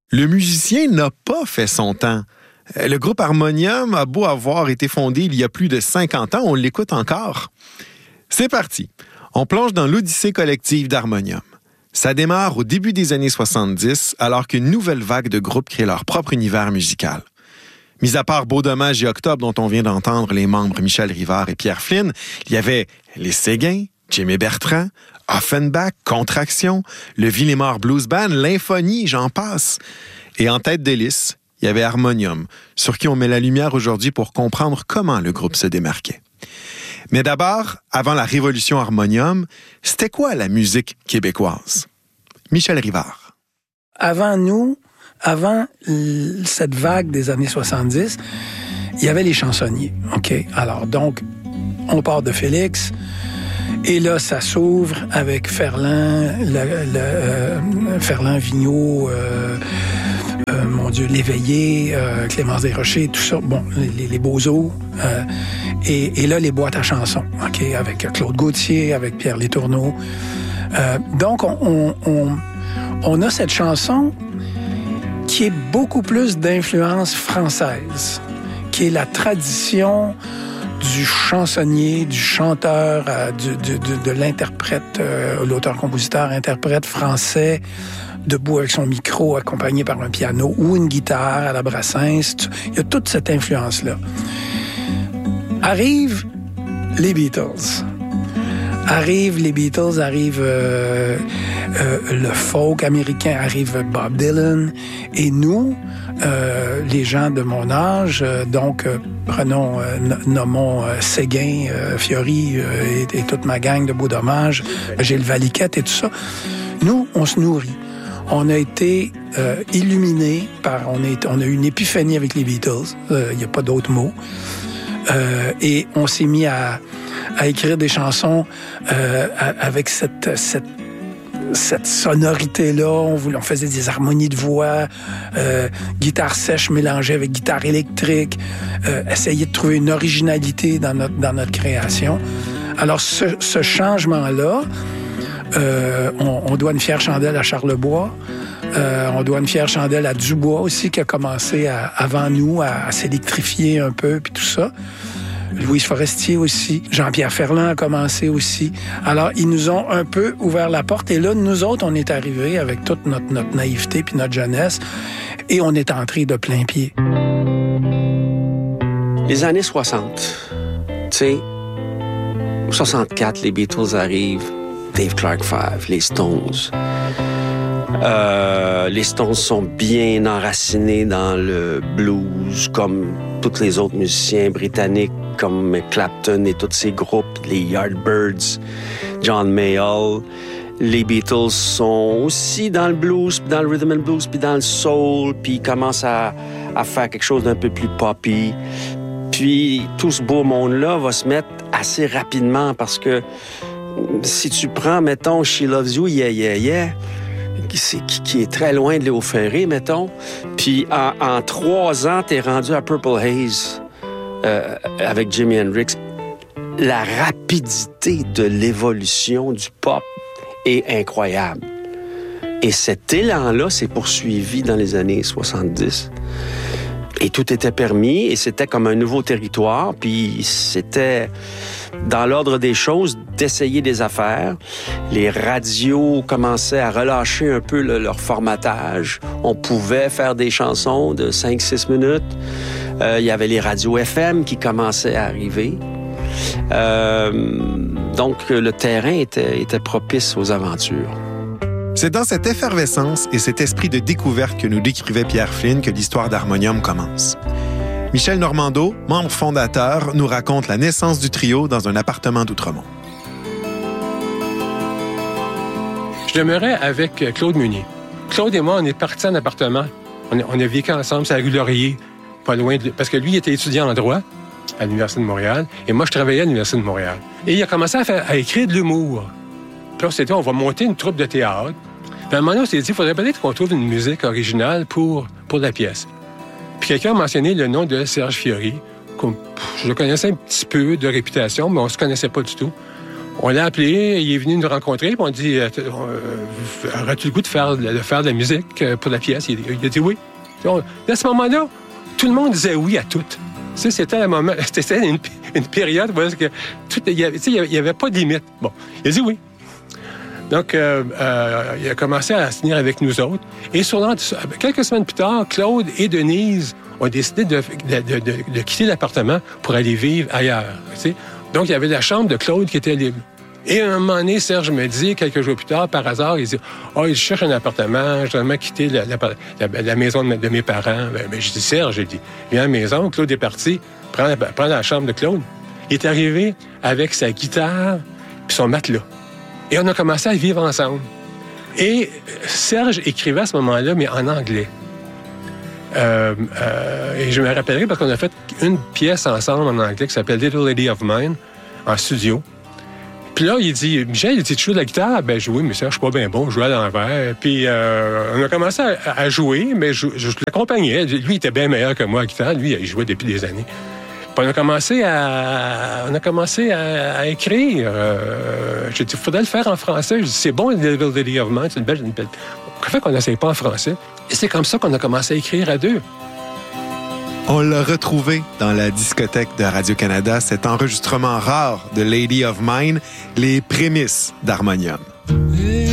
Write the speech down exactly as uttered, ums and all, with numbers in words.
Le musicien n'a pas fait son temps. Le groupe Harmonium a beau avoir été fondé il y a plus de cinquante ans, on l'écoute encore. C'est parti. On plonge dans l'odyssée collective d'Harmonium. Ça démarre au début des années soixante-dix, alors qu'une nouvelle vague de groupes crée leur propre univers musical. Mis à part Beau Dommage et Octobre, dont on vient d'entendre les membres Michel Rivard et Pierre Flynn, il y avait les Séguins, Jimmy Bertrand, Offenbach, Contraction, le Villemort Blues Band, l'Infonie, j'en passe. Et en tête de liste, il y avait Harmonium, sur qui on met la lumière aujourd'hui pour comprendre comment le groupe se démarquait. Mais d'abord, avant la révolution Harmonium, c'était quoi la musique québécoise? Michel Rivard. Avant nous, avant l- cette vague des années soixante-dix, il y avait les chansonniers. OK? Alors, donc, on part de Félix, et là, ça s'ouvre avec Ferland, le, le, euh, Ferland Vigneault, euh, euh, mon Dieu, Léveillé, euh, Clémence Desrochers, tout ça. Bon, les, les Beaux-Eaux. Euh, et, et là, les boîtes à chansons, OK? Avec Claude Gauthier, avec Pierre Letourneau. Euh, donc, on, on, on, on a cette chanson qui est beaucoup plus d'influence française, qui est la tradition du chansonnier, du chanteur, euh, du, du, du, de l'interprète, euh, l'auteur-compositeur-interprète français, debout avec son micro, accompagné par un piano ou une guitare à la Brassens. Il y a toute cette influence-là. Arrivent les Beatles. Arrivent les Beatles, arrive euh, euh, le folk américain, arrive Bob Dylan. Et nous, euh, les gens de mon âge, euh, donc euh, prenons, euh, nommons euh, Séguin, euh, Fiori euh, et, et toute ma gang de Beau Dommage, Gilles Valiquette et tout ça, nous, on se nourrit. On a été euh, illuminés par... On, est, on a eu une épiphanie avec les Beatles, il euh, n'y a pas d'autre mot. Euh, et on s'est mis à, à écrire des chansons euh, avec cette, cette, cette sonorité-là. On, voulait, on faisait des harmonies de voix, euh, guitare sèche mélangée avec guitare électrique, euh, essayer de trouver une originalité dans notre, dans notre création. Alors, ce, ce changement-là, euh, on, on doit une fière chandelle à Charlebois. Euh, on doit une fière chandelle à Dubois aussi, qui a commencé à, avant nous à, à s'électrifier un peu, puis tout ça. Louise Forestier aussi. Jean-Pierre Ferland a commencé aussi. Alors, ils nous ont un peu ouvert la porte. Et là, nous autres, on est arrivés avec toute notre, notre naïveté puis notre jeunesse. Et on est entrés de plein pied. Les années soixante, tu sais, soixante-quatre, les Beatles arrivent, Dave Clark Five, les Stones. Euh, les Stones sont bien enracinés dans le blues, comme tous les autres musiciens britanniques, comme Clapton et tous ces groupes, les Yardbirds, John Mayall. Les Beatles sont aussi dans le blues, puis dans le rhythm and blues, puis dans le soul, puis ils commencent à, à faire quelque chose d'un peu plus poppy. Puis tout ce beau monde-là va se mettre assez rapidement, parce que si tu prends, mettons, She Loves You, Yeah, Yeah, Yeah, Qui, qui est très loin de Léo Ferré, mettons. Puis en, en trois ans, t'es rendu à Purple Haze euh, avec Jimi Hendrix. La rapidité de l'évolution du pop est incroyable. Et cet élan-là s'est poursuivi dans les années soixante-dix. Et tout était permis, et c'était comme un nouveau territoire, puis c'était dans l'ordre des choses d'essayer des affaires. Les radios commençaient à relâcher un peu le, leur formatage. On pouvait faire des chansons de cinq six minutes. Euh, il y avait les radios F M qui commençaient à arriver. Euh, donc, le terrain était, était propice aux aventures. C'est dans cette effervescence et cet esprit de découverte que nous décrivait Pierre Flynn que l'histoire d'Harmonium commence. Michel Normando, membre fondateur, nous raconte la naissance du trio dans un appartement d'Outremont. Je demeurais avec Claude Meunier. Claude et moi, on est partis en appartement. On a, on a vécu ensemble, c'est à la rue Laurier, pas loin de... Parce que lui, il était étudiant en droit à l'Université de Montréal, et moi, je travaillais à l'Université de Montréal. Et il a commencé à, faire, à écrire de l'humour. Puis là, on s'est dit, on va monter une troupe de théâtre. Puis à un moment donné, on s'est dit, il faudrait peut-être qu'on trouve une musique originale pour, pour la pièce. Puis quelqu'un a mentionné le nom de Serge Fiori. Je le connaissais un petit peu de réputation, mais on ne se connaissait pas du tout. On l'a appelé, il est venu nous rencontrer, puis on dit, euh, euh, aurais-tu le goût de faire de, faire de la musique pour la pièce? Il, il a dit oui. On, à ce moment-là, tout le monde disait oui à tout. Tu sais, c'était un moment, c'était une, une période où que tout, il n'y avait pas de limite. Bon, il a dit oui. Donc, euh, euh, il a commencé à signer avec nous autres. Et sur, quelques semaines plus tard, Claude et Denise ont décidé de, de, de, de quitter l'appartement pour aller vivre ailleurs. Tu sais. Donc, il y avait la chambre de Claude qui était libre. Et à un moment donné, Serge me dit, quelques jours plus tard, par hasard, il dit « Ah, oh, je cherche un appartement, je dois vraiment quitter la, la, la, la maison de, de mes parents. » Ben, ben, je dis « Serge, j'ai dit, viens à la maison. » Claude est parti, prends la, prends la chambre de Claude. Il est arrivé avec sa guitare et son matelas. Et on a commencé à vivre ensemble. Et Serge écrivait à ce moment-là, mais en anglais. Euh, euh, et je me rappellerai parce qu'on a fait une pièce ensemble en anglais qui s'appelle Little Lady of Mine, en studio. Puis là, il dit, Michel, il dit, tu joues de la guitare? Ben, je jouais, mais ça, je suis pas bien bon, je jouais à l'envers. Puis euh, on a commencé à, à jouer, mais je, je l'accompagnais. Lui, il était bien meilleur que moi à la guitare. Lui, il jouait depuis des années. Puis on a commencé à, on a commencé à, à écrire. Euh, j'ai dit, il faudrait le faire en français. Je dis, c'est bon, Little Lady of Mine, c'est une belle, une belle... Pourquoi fait qu'on n'essaye pas en français? Et c'est comme ça qu'on a commencé à écrire à deux. On l'a retrouvé dans la discothèque de Radio-Canada, cet enregistrement rare de Lady of Mine, les prémices d'Harmonium.